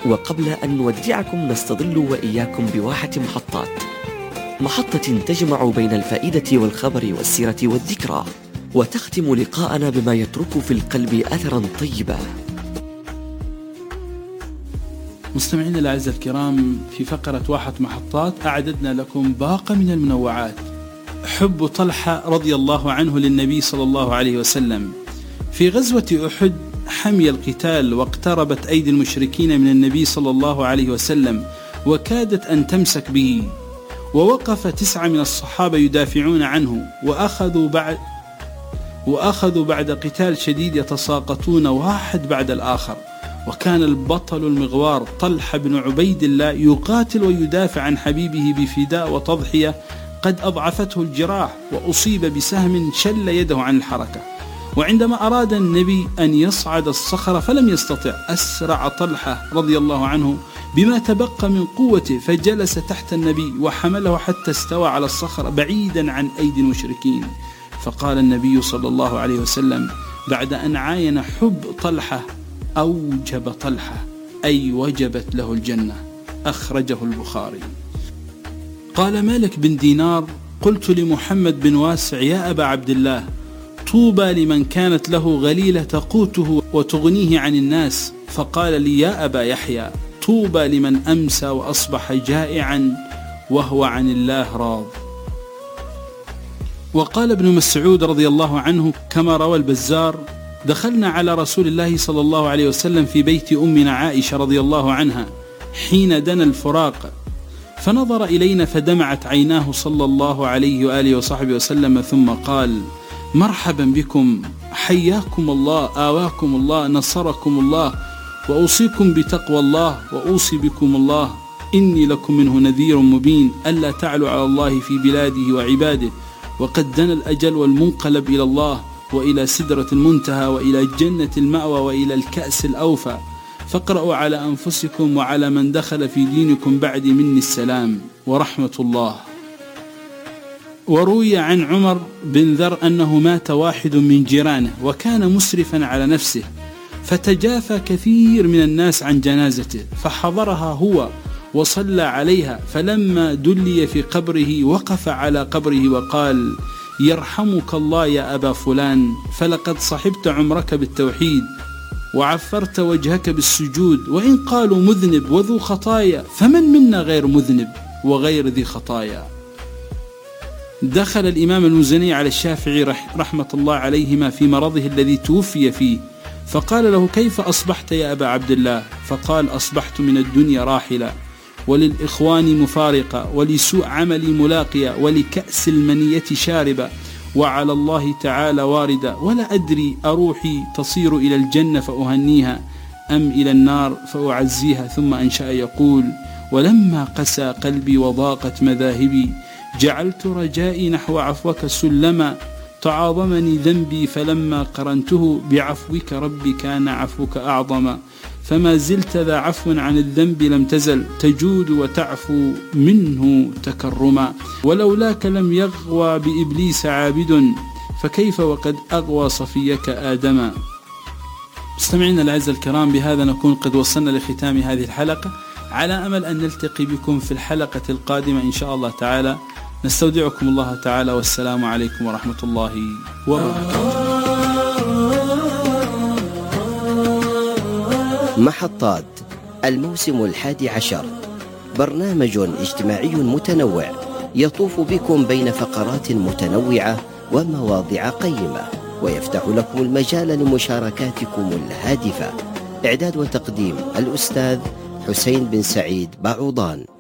وقبل أن نودعكم نستظل وإياكم بواحة محطة تجمع بين الفائدة والخبر والسيرة والذكرى، وتختم لقاءنا بما يترك في القلب أثرا طيبا. مستمعينا الأعزاء الكرام، في فقرة واحة محطات أعددنا لكم باقة من المنوعات. حب طلحة رضي الله عنه للنبي صلى الله عليه وسلم. في غزوة أحد حمي القتال، واقتربت أيدي المشركين من النبي صلى الله عليه وسلم وكادت أن تمسك به، ووقف 9 من الصحابة يدافعون عنه، وأخذوا بعد قتال شديد يتساقطون واحد بعد الآخر. وكان البطل المغوار طلحة بن عبيد الله يقاتل ويدافع عن حبيبه بفداء وتضحية قد أضعفته الجراح، وأصيب بسهم شل يده عن الحركة. وعندما أراد النبي أن يصعد الصخرة فلم يستطع، أسرع طلحة رضي الله عنه بما تبقى من قوته فجلس تحت النبي وحمله حتى استوى على الصخرة بعيدا عن أيدي المشركين. فقال النبي صلى الله عليه وسلم بعد أن عاين حب طلحة: أوجب طلحة، أي وجبت له الجنة. أخرجه البخاري. قال مالك بن دينار: قلت لمحمد بن واسع: يا أبا عبد الله، طوبى لمن كانت له غليلة تقوته وتغنيه عن الناس. فقال لي: يا أبا يحيى، طوبى لمن أمسى وأصبح جائعا وهو عن الله راض. وقال ابن مسعود رضي الله عنه كما روى البزار: دخلنا على رسول الله صلى الله عليه وسلم في بيت أمنا عائشة رضي الله عنها حين دنا الفراق، فنظر إلينا فدمعت عيناه صلى الله عليه وآله وصحبه وسلم، ثم قال: مرحبا بكم، حياكم الله، آواكم الله، نصركم الله، وأوصيكم بتقوى الله، وأوصي بكم الله، إني لكم منه نذير مبين، ألا تعلوا على الله في بلاده وعباده، وقد دنا الأجل والمنقلب إلى الله، وإلى سدرة المنتهى، وإلى جنة المأوى، وإلى الكأس الأوفى، فاقرأوا على أنفسكم وعلى من دخل في دينكم بعد مني السلام ورحمة الله. وروي عن عمر بن ذر أنه مات واحد من جيرانه وكان مسرفا على نفسه، فتجافى كثير من الناس عن جنازته، فحضرها هو وصلى عليها، فلما دلي في قبره وقف على قبره وقال: يرحمك الله يا أبا فلان، فلقد صحبت عمرك بالتوحيد وعفرت وجهك بالسجود، وإن قالوا مذنب وذو خطايا فمن منا غير مذنب وغير ذي خطايا. دخل الإمام المزني على الشافعي رحمة الله عليهما في مرضه الذي توفي فيه، فقال له: كيف أصبحت يا أبا عبد الله؟ فقال: أصبحت من الدنيا راحلا، وللإخوان مفارقة، ولسوء عملي ملاقية، ولكأس المنية شاربة، وعلى الله تعالى واردة، ولا أدري أروحي تصير إلى الجنة فأهنيها أم إلى النار فأعزيها. ثم أنشأ يقول: ولما قسى قلبي وضاقت مذاهبي، جعلت رجائي نحو عفوك سلما، تعاظمني ذنبي فلما قرنته بعفوك ربي كان عفوك أعظما، فما زلت ذا عفو عن الذنب لم تزل، تجود وتعفو منه تكرما، ولولاك لم يغوى بإبليس عابد، فكيف وقد أغوى صفيك آدما. مستمعينا الأعزاء الكرام، بهذا نكون قد وصلنا لختام هذه الحلقة، على أمل أن نلتقي بكم في الحلقة القادمة إن شاء الله تعالى. نستودعكم الله تعالى، والسلام عليكم ورحمة الله وبركاته. محطات الموسم 11، برنامج اجتماعي متنوع يطوف بكم بين فقرات متنوعة ومواضيع قيمة، ويفتح لكم المجال لمشاركاتكم الهادفة. إعداد وتقديم الأستاذ حسين بن سعيد بعوضان.